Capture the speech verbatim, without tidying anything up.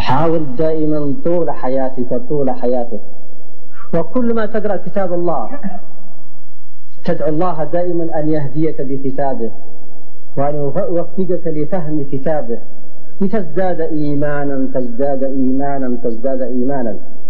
حاول دائما طول حياتك طول حياتك، وكل ما تقرأ كتاب الله تدعو الله دائما أن يهديك بكتابه وأن يوفقك لفهم كتابه لتزداد إيمانا تزداد إيمانا تزداد إيمانا.